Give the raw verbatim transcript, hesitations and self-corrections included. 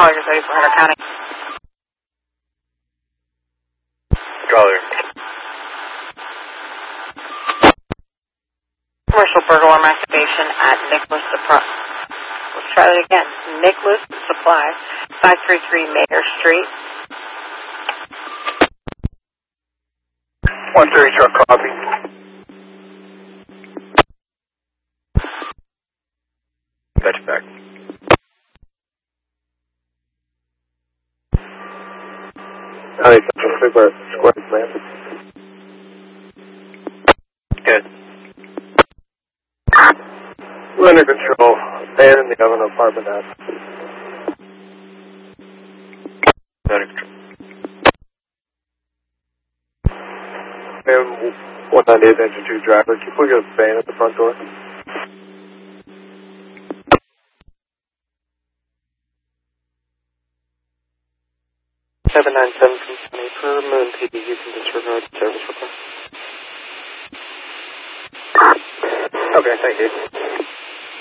Colliers ready for Hunter County. Collier. Commercial burglar alarm activation at Nicholas Supply. Let's try that again. Nicholas Supply, five three three Mayor Street. one thirty truck copy. That's back. Hi, Central Super Square Command. Good. We're under control. Man in the oven apartment house. Under control. And one ninety-eight engine two driver. Can you put your van at the front door? seven nine seven from Sunny per Moon P D. You can disregard service request. Okay, thank you.